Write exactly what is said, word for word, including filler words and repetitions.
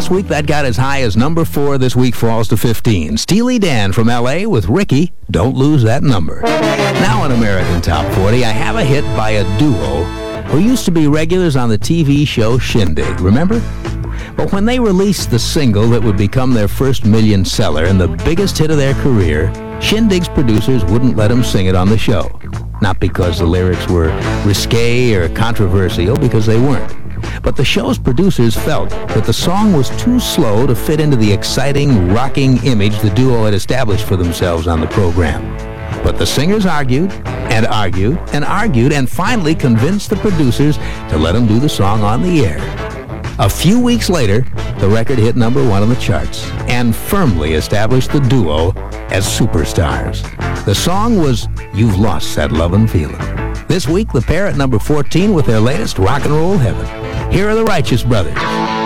Last week, that got as high as number four. This week falls to fifteen. Steely Dan from L A with Ricky, Don't Lose That Number. Now in American Top forty, I have a hit by a duo who used to be regulars on the T V show Shindig. Remember? But when they released the single that would become their first million seller and the biggest hit of their career, Shindig's producers wouldn't let them sing it on the show. Not because the lyrics were risque or controversial, because they weren't. But the show's producers felt that the song was too slow to fit into the exciting, rocking image the duo had established for themselves on the program. But the singers argued and argued and argued and finally convinced the producers to let them do the song on the air. A few weeks later, the record hit number one on the charts and firmly established the duo as superstars. The song was You've Lost That Lovin' Feelin'. This week, the pair at number fourteen with their latest Rock and Roll Heaven. Here are the Righteous Brothers.